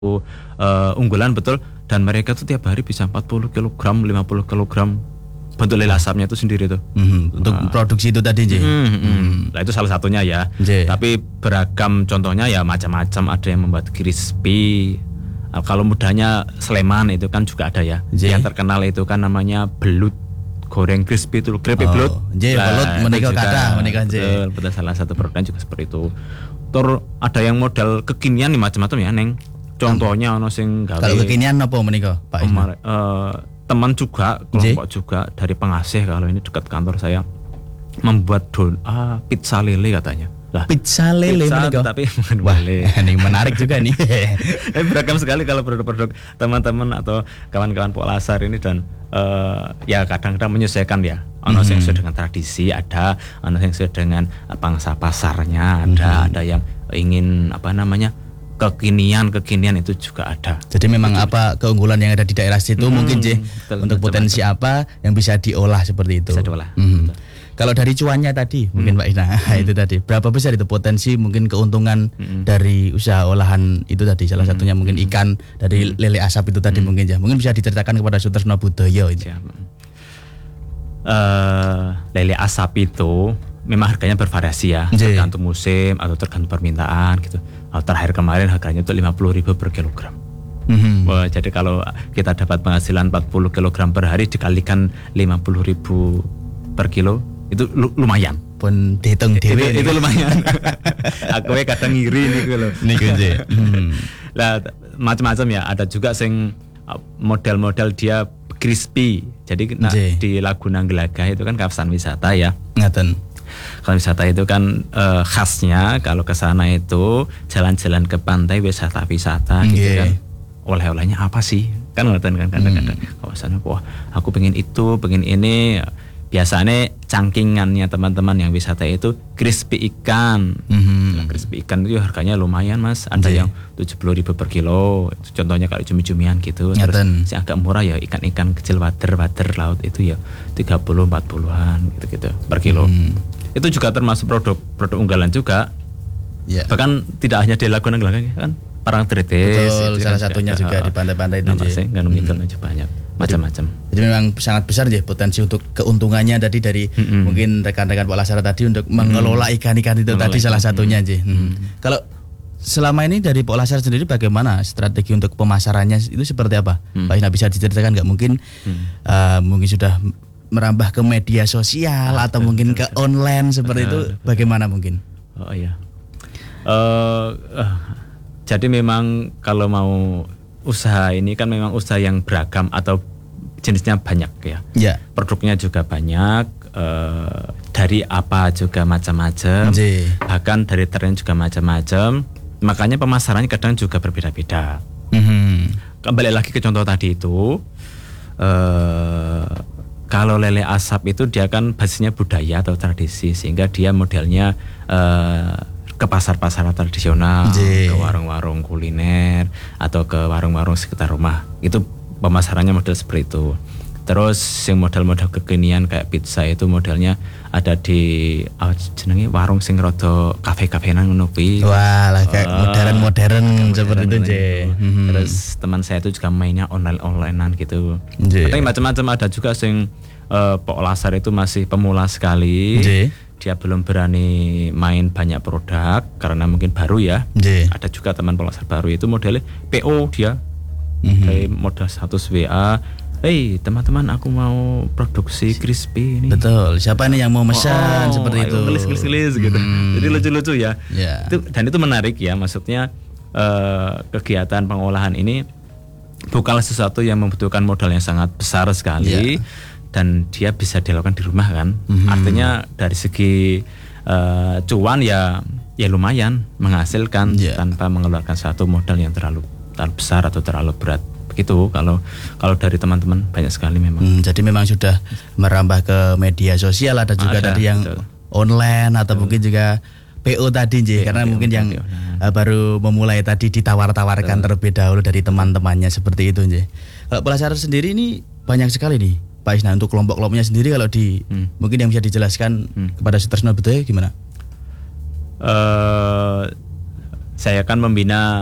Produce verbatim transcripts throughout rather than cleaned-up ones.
uh, unggulan betul, dan mereka tuh tiap hari bisa empat puluh kilogram, lima puluh kilogram bentuk lele asapnya itu sendiri tuh. Mm-hmm. Untuk uh, produksi itu tadi, J. Mm-hmm. Mm-hmm. Nah itu salah satunya ya. J. Tapi beragam contohnya ya macam-macam, ada yang membuat crispy. Uh, kalau mudahnya Sleman itu kan juga ada ya. J. Yang terkenal itu kan namanya belut goreng crispy itu, keripik oh, belut. J, belut menikah kata, menikah J. Betul, betul, salah satu produknya juga seperti itu. Terus ada yang model kekinian nih macam-macam ya, Neng. Contohnya ono sing gawe. Kalau kekinian apa menikah, Pak Isma? Uh, teman juga, kelompok J? juga dari pengasih, kalau ini dekat kantor saya, membuat don ah, pizza lele katanya. Lah, pizza lele pizza, tapi wah, ini menarik juga nih. Beragam sekali kalau produk-produk teman-teman atau kawan-kawan Polasar ini, dan uh, ya kadang-kadang menyesuaikan ya. Ono mm-hmm. yang sesuai dengan tradisi, ada ono yang sesuai dengan pangsa pasarnya, ada mm-hmm. ada yang ingin apa namanya kekinian kekinian itu juga ada. Jadi memang itu apa keunggulan yang ada di daerah situ hmm, mungkin J, betul, untuk betul, potensi betul. apa yang bisa diolah seperti itu. Bisa diolah. Hmm. Kalau dari cuannya tadi hmm. mungkin Pak Ina hmm. itu tadi berapa besar itu potensi mungkin keuntungan hmm. dari usaha olahan itu tadi, salah hmm. satunya mungkin ikan dari hmm. lele asap itu tadi hmm. mungkin ya. Mungkin bisa diceritakan kepada Sutresno Budoyo itu. Uh, lele asap itu memang harganya bervariasi ya, J. tergantung musim atau tergantung permintaan gitu. Terakhir kemarin harganya itu lima puluh ribu per kilogram. Mm-hmm. Wah, jadi kalau kita dapat penghasilan empat puluh kilogram per hari dikalikan lima puluh ribu per kilo, itu lumayan. Pun dihitung dewe itu, itu lumayan. Aku kadang ngiri nih gitu loh. Nih J. Lah macam-macam ya, ada juga sing model-model dia crispy. Jadi nah, di Laguna Gelagah itu kan kawasan wisata ya. Ngaten. Kalau wisata itu kan uh, khasnya kalau ke sana itu jalan-jalan ke pantai, wisata-wisata gitu yeah. kan. Oleh-olehnya apa sih? Kan ngoten kan kadang-kadang. Hmm. Kawasannya wah, aku pengen itu, pengen ini. Biasanya cangkingannya teman-teman yang wisata itu crispy ikan. Mm-hmm. Nah, crispy ikan itu harganya lumayan Mas. Ada yeah. yang tujuh puluh ribu per kilo. Contohnya kalau cumi-cumian gitu. Terus yang agak murah ya ikan-ikan kecil wader-wader laut itu ya tiga puluh empat puluhan gitu-gitu per kilo. Mm. Itu juga termasuk produk produk unggulan juga. Yeah. Bahkan tidak hanya di Laguna Gelagah kan, Parangtritis. Betul, salah kan satunya juga, juga di pantai-pantai itu. Masih kan hmm. aja banyak macam-macam. Jadi memang sangat besar ya potensi untuk keuntungannya tadi dari hmm. mungkin rekan-rekan Polasar tadi untuk hmm. mengelola ikan-ikan itu mengelola tadi ikan. Salah satunya aja. Hmm. Hmm. Kalau selama ini dari Polasar sendiri bagaimana strategi untuk pemasarannya itu seperti apa? Hmm. Pak Ina bisa diceritakan nggak? Mungkin hmm. uh, mungkin sudah merambah ke media sosial ah, atau betul, mungkin betul, ke betul. online seperti betul, itu betul. Bagaimana mungkin? Oh iya. Uh, uh, jadi memang kalau mau usaha ini kan memang usaha yang beragam atau jenisnya banyak ya. Yeah. Produknya juga banyak, uh, dari apa juga macam-macam. J. Bahkan dari tren juga macam-macam. Makanya pemasarannya kadang juga berbeda-beda. Mm-hmm. Kembali lagi ke contoh tadi itu. Uh, Kalau lele asap itu dia kan basisnya budaya atau tradisi, sehingga dia modelnya uh, ke pasar-pasar tradisional, J. ke warung-warung kuliner atau ke warung-warung sekitar rumah. Itu pemasarannya model seperti itu. Terus yang model-model kekinian kayak pizza itu modelnya ada di oh, jenenge warung sing rada kafe-kafenan ngono kuwi. Wah, lah kayak uh, modern-modern seperti itu, J. Mm-hmm. Terus teman saya itu juga mainnya online-onlinean gitu. Tapi macam-macam, ada juga sing uh, Polasar itu masih pemula sekali. J. Dia belum berani main banyak produk karena mungkin baru ya. J. Ada juga teman Polasar baru itu modelnya P O dia. Mm-hmm. Dari modal status W A. Hei teman-teman, aku mau produksi crispy ini. Betul. Siapa nih yang mau mesan oh, seperti itu? Gelis-gelis gitu. Hmm. Jadi lucu-lucu ya. Yeah. Itu, dan itu menarik ya. Maksudnya uh, kegiatan pengolahan ini bukanlah sesuatu yang membutuhkan modal yang sangat besar sekali. Yeah. Dan dia bisa dilakukan di rumah kan. Mm-hmm. Artinya dari segi uh, cuan ya ya lumayan menghasilkan yeah. tanpa mengeluarkan satu modal yang terlalu terlalu besar atau terlalu berat. Begitu kalau kalau dari teman-teman banyak sekali memang. Hmm, jadi memang sudah merambah ke media sosial, ada juga ada, tadi yang betul. online atau betul. mungkin juga P O tadi J, karena P O, mungkin P O, yang P O, nah. baru memulai tadi ditawar-tawarkan betul. terlebih dahulu dari teman-temannya seperti itu J. Kalau Polasar sendiri ini banyak sekali nih Pak Isna, untuk kelompok-kelompoknya sendiri kalau di hmm. mungkin yang bisa dijelaskan hmm. kepada Sutresno Budoyo gimana? Uh, saya kan membina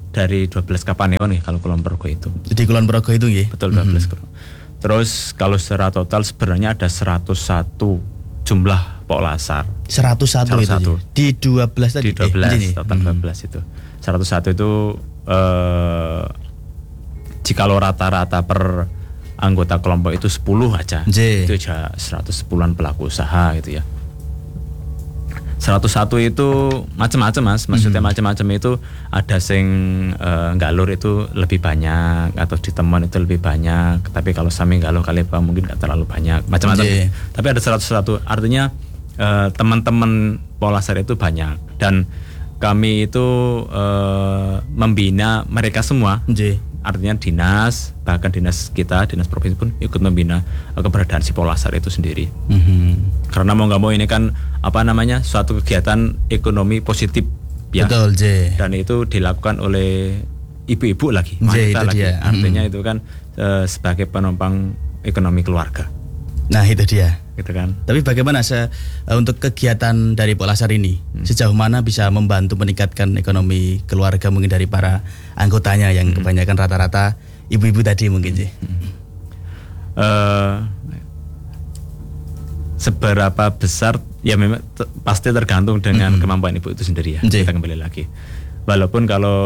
dari dua belas Kapanewon nih kalau Kulon Progo itu. Di Kulon Progo itu nggih. Betul dua belas. Mm-hmm. Terus kalau secara total sebenarnya ada seratus satu jumlah Pok Lasar. seratus satu itu. satu. Di dua belas tadi. Di dua belas eh, total hmm. dua belas itu. seratus satu itu eh jikalau rata-rata per anggota kelompok itu sepuluh aja. J. Itu aja seratus sepuluhan pelaku usaha gitu ya. seratus satu itu macam-macam Mas, maksudnya mm-hmm. macam-macam itu ada sing uh, galur itu lebih banyak atau di temuan itu lebih banyak, tapi kalau sami galur kali apa mungkin nggak terlalu banyak, macam-macam. Yeah. Tapi ada seratus satu, artinya uh, teman-teman Pok Lasar itu banyak dan kami itu uh, membina mereka semua. Yeah. Artinya dinas, bahkan dinas kita, dinas provinsi pun ikut membina keberadaan si Pok Lasar itu sendiri. Mm-hmm. Karena mau nggak mau ini kan apa namanya suatu kegiatan ekonomi positif ya. Betul, J. Dan itu dilakukan oleh ibu-ibu lagi, wanita lagi. Dia. Artinya mm-hmm. itu kan e, sebagai penopang ekonomi keluarga. Nah itu dia. Gitu kan. Tapi bagaimana se untuk kegiatan dari Pok Lasar ini hmm. sejauh mana bisa membantu meningkatkan ekonomi keluarga mungkin dari para anggotanya yang hmm. kebanyakan rata-rata ibu-ibu tadi mungkin sih. Hmm. Uh, seberapa besar ya memang t- pasti tergantung dengan hmm. kemampuan ibu itu sendiri ya. J. Kita kembali lagi. Walaupun kalau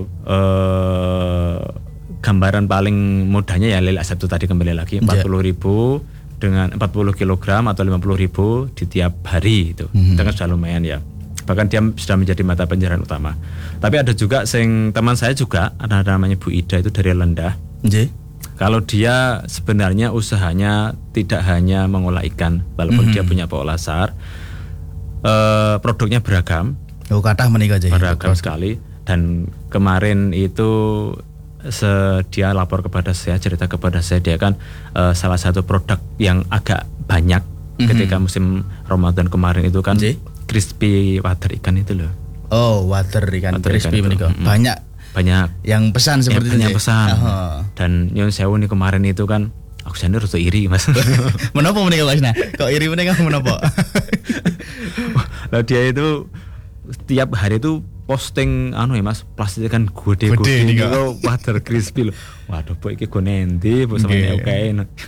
uh, gambaran paling mudahnya ya Lele Asap itu tadi kembali lagi empat puluh ribu dengan empat puluh kilogram atau lima puluh ribu di tiap hari itu. Mm-hmm. Itu kan sudah lumayan ya. Bahkan dia sudah menjadi mata pencarian utama. Tapi ada juga sing teman saya juga ada namanya Bu Ida itu dari Lendah. J. Kalau dia sebenarnya usahanya tidak hanya mengolah ikan, walaupun mm-hmm. dia punya Pok Lasar, eh, produknya beragam. Oh, kathah menika aja. Beragam sekali. Dan kemarin itu Se, dia lapor kepada saya, cerita kepada saya dia kan uh, salah satu produk yang agak banyak mm-hmm. ketika musim Ramadan kemarin itu kan J? Crispy water ikan itu loh. Oh, water ikan water crispy menika. Mm-hmm. Banyak banyak yang pesan seperti yang itu. Pesan. Oh. Dan nyun sewu nih kemarin itu kan aku sendiri rada iri Mas. Menapa menika Mas? Nah, kok iri menika menapa? Lah dia itu tiap hari itu posting anu ya Mas, plastik kan gede-gede niku water crispy lho. Waduh, Pak iki go nendi, Bu sampeyan oke.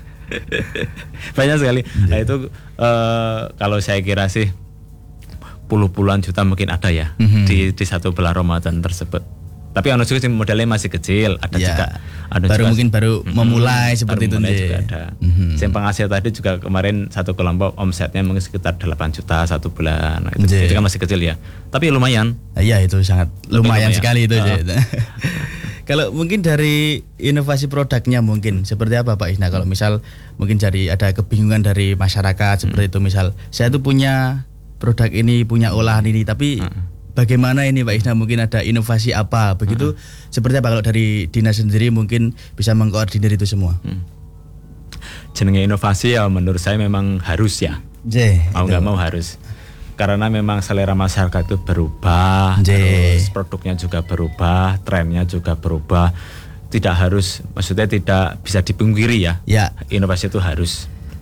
Banyak sekali. Yeah. Nah itu uh, kalau saya kira sih puluh-puluhan juta mungkin ada ya mm-hmm. di di satu bulan Ramadan tersebut. Tapi anu juga modelnya masih kecil, ada yeah. juga ada baru juga, mungkin baru mm-hmm, memulai seperti baru itu memulai juga ada. Mm-hmm. Yang penghasil tadi juga kemarin satu kelompok omsetnya mungkin sekitar delapan juta satu bulan. Nah, itu, itu kan masih kecil ya. Tapi lumayan. Iya, itu sangat lumayan, lumayan sekali itu. Uh. Kalau mungkin dari inovasi produknya mungkin seperti apa Pak Isna? Kalau misal mungkin jadi ada kebingungan dari masyarakat seperti hmm. itu, misal saya tuh punya produk ini, punya olahan ini, tapi hmm. bagaimana ini Pak Isna, mungkin ada inovasi apa begitu? Hmm. Seperti apa kalau dari dinas sendiri mungkin bisa mengkoordinir itu semua? Hmm. Jenenge inovasi ya menurut saya memang harus ya. J, mau nggak mau harus. Karena memang selera masyarakat itu berubah, J. terus produknya juga berubah, trennya juga berubah. Tidak harus, maksudnya tidak bisa dipungkiri ya. Ya. Inovasi itu harus.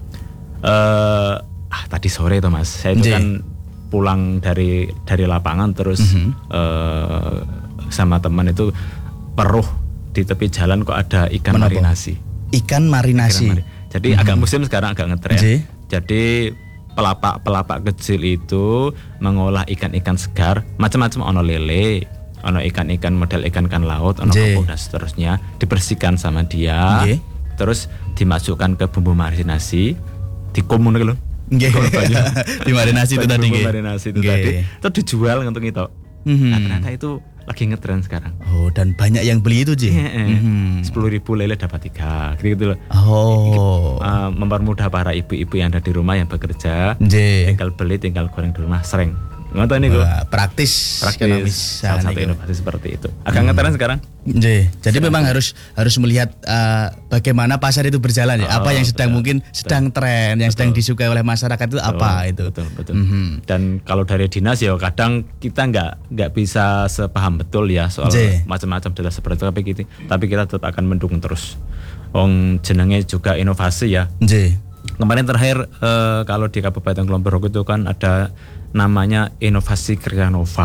Uh, ah tadi sore itu Mas, saya itu J. kan pulang dari dari lapangan terus mm-hmm. uh, sama teman itu peruh di tepi jalan kok ada ikan Menapa? marinasi. Ikan marinasi. Ikan mari- Jadi mm-hmm. agak musim sekarang agak ngetren. J. Jadi pelapak-pelapak kecil itu mengolah ikan-ikan segar, macam-macam, ono lele, ono ikan-ikan model ikan-ikan laut, ono kepung dan seterusnya, dibersihkan sama dia, J. terus dimasukkan ke bumbu marinasi, dikumun gitu loh. Dimarinasi itu tadi. Marinasi itu tadi, terus dijual untuk itu. Mm-hmm. Nah, ternyata itu lagi ngetren sekarang. Oh, dan banyak yang beli itu Ji. Sepuluh ribu lele dapat tiga, gitu loh. Oh, uh, mempermudah para ibu-ibu yang ada di rumah yang bekerja, J. tinggal beli, tinggal goreng di rumah, sering. Nggak ini kok. Praktis, praktis. Salah satu inovasi seperti itu. Agak hmm. ngetren sekarang. J. Jadi sekarang memang itu. harus harus melihat uh, bagaimana pasar itu berjalan ya. Oh, apa yang sedang betul, mungkin betul. sedang tren, yang betul. sedang disukai oleh masyarakat itu apa oh, itu. Betul, betul. Mm-hmm. Dan kalau dari dinas ya kadang kita nggak nggak bisa sepaham betul ya soal J. macam-macam data seperti itu, tapi kita, tapi kita tetap akan mendukung terus. Wong jenenge juga inovasi ya. J. Kemarin terakhir uh, kalau di Kabupaten Kulon Progo itu kan ada namanya inovasi Krianova.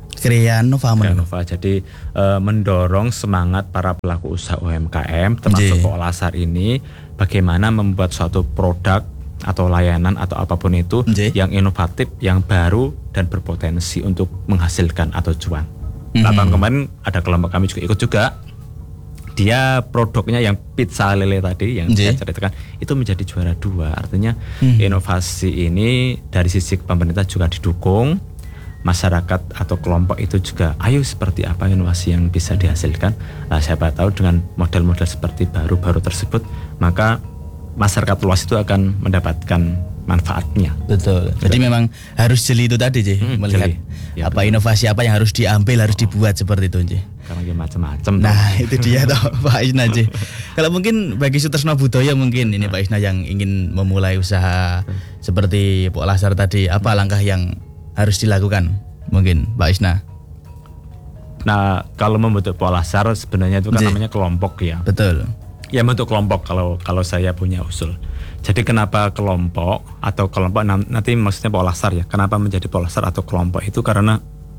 Kriya Nova. Kriya Nova. Jadi uh, mendorong semangat para pelaku usaha U M K M termasuk Pok Lasar ini bagaimana membuat suatu produk atau layanan atau apapun itu J. yang inovatif, yang baru dan berpotensi untuk menghasilkan atau cuan. Mm-hmm. Nah, tahun kemarin ada kelompok kami juga ikut juga. Dia produknya yang pizza lele tadi yang J. saya ceritakan itu menjadi juara dua. Artinya mm-hmm. inovasi ini dari sisi pemerintah juga didukung, masyarakat atau kelompok itu juga ayo seperti apa inovasi yang bisa dihasilkan. Nah, siapa tahu dengan model-model seperti baru-baru tersebut maka masyarakat luas itu akan mendapatkan manfaatnya. Betul. Jadi Betul. memang harus jeli itu tadi, J. Hmm, melihat ya, apa betul. inovasi apa yang harus diambil, harus dibuat seperti itu, J. Karena ya macam-macam. Nah, itu dia toh Pak Isna, J. Kalau mungkin bagi Sutresno Budoyo mungkin ini Pak Isna yang ingin memulai usaha betul. seperti Pok Lasar tadi, apa langkah yang harus dilakukan mungkin Pak Isna? Nah, kalau membentuk Pok Lasar sebenarnya itu kan J. namanya kelompok ya. Betul. Ya bentuk kelompok kalau kalau saya punya usul. Jadi kenapa kelompok atau kelompok nanti maksudnya Pok Lasar ya. Kenapa menjadi Pok Lasar atau kelompok itu karena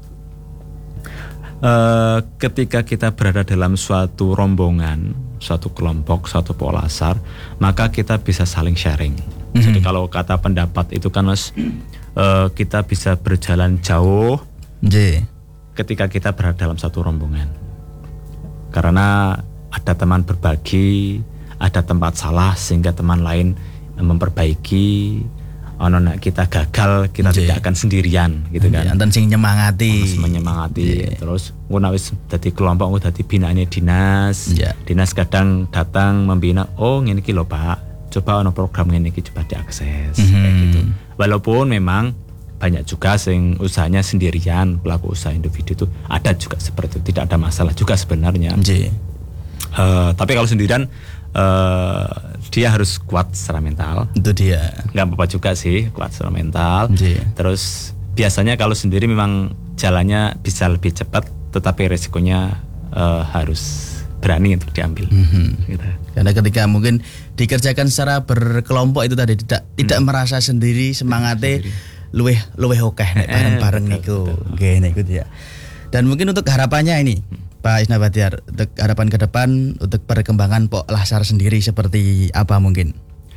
uh, ketika kita berada dalam suatu rombongan, suatu kelompok, suatu Pok Lasar, maka kita bisa saling sharing. Mm-hmm. Jadi kalau kata pendapat itu kan Mas, uh, kita bisa berjalan jauh J. ketika kita berada dalam satu rombongan. Karena ada teman berbagi, ada tempat salah sehingga teman lain memperbaiki. Ono nek kita gagal, kita J. tidak akan sendirian gitu kan. Enten sing nyemangati. Oh, menyemangati. J. Terus ngono wis dadi kelompok, dadi binaane dinas. J. Dinas kadang datang membina, oh ngene iki lho Pak. Coba ono program ngene iki coba diakses mm-hmm. kayak gitu. Walaupun memang banyak juga sing usahanya sendirian, pelaku usaha individu itu ada juga seperti itu, tidak ada masalah juga sebenarnya. J. Uh, tapi kalau sendirian uh, dia harus kuat secara mental. Itu dia. Nggak apa-apa juga sih kuat secara mental. J. Terus biasanya kalau sendiri memang jalannya bisa lebih cepat, tetapi resikonya uh, harus berani untuk diambil. Mm-hmm. Gitu. Karena ketika mungkin dikerjakan secara berkelompok itu tadi tidak hmm. tidak merasa sendiri, semangatnya luweh luweh oke nek bareng-bareng niku. Nggih niku ya. Dan mungkin untuk harapannya ini Pak Isna Batiar, untuk harapan ke depan untuk perkembangan Pok Lasar sendiri seperti apa mungkin?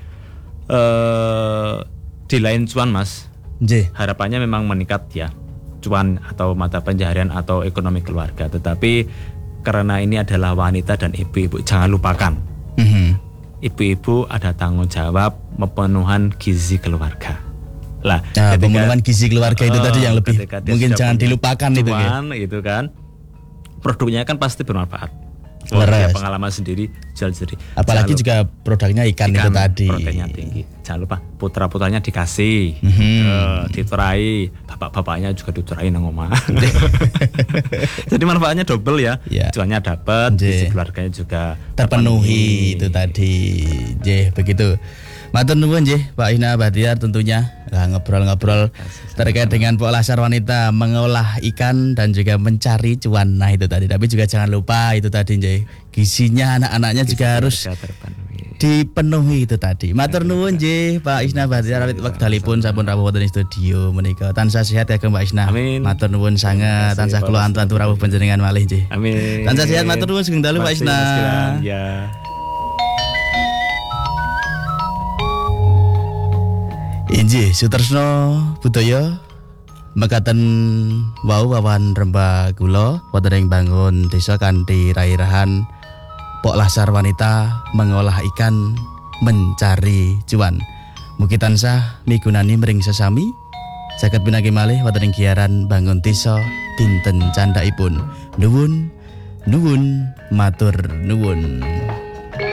Uh, di lain cuan Mas, J. harapannya memang meningkat ya, cuan atau mata pencaharian atau ekonomi keluarga. Tetapi karena ini adalah wanita dan ibu-ibu, jangan lupakan, mm-hmm. ibu-ibu ada tanggung jawab pemenuhan gizi keluarga. Lah, nah, pemenuhan gizi keluarga itu uh, tadi yang lebih mungkin jangan dilupakan cuan, itu ya. Itu kan. Produknya kan pasti bermanfaat. Oh, ya, pengalaman sendiri jual sendiri. Apalagi juga produknya ikan, ikan itu tadi. Proteinnya tinggi. Jangan lupa putra putranya dikasih, mm-hmm. uh, diturai, bapak-bapaknya juga diturai nang omah. Jadi manfaatnya double ya. Yeah. Cuannya dapat, gizi keluarganya juga terpenuhi, terpenuhi. Itu tadi. J begitu. Matur nuwun nggih Pak Isna Batiar tentunya nah, ngobrol-ngobrol terkait dengan Pok Lasar wanita mengolah ikan dan juga mencari cuan. Nah itu tadi, tapi juga jangan lupa itu tadi nggih, gizinya anak-anaknya gizi juga harus terpenuhi. dipenuhi itu tadi. Matur nuwun nggih Pak Isna Batiar awit wekdalipun sampun rawuh wonten studio menika. Tansah sehat ya Mbak Isna. Amin. Matur nuwun sanget, tansah kula antu rawuh panjenengan malih nggih. Amin. Tansah sehat, matur nuwun sugeng dalu Pak Isna. Ya. Inji Sutresno Budoyo mekaten wau wawan rembah kula wonten ing bangun desa kanthi rairahan Pok Lasar wanita mengolah ikan mencari cuan. Mugi tansah migunani mring sesami saged pinanggi malih wonten ing giaran bangun desa dinten candhaipun. Nuwun nuwun matur nuwun.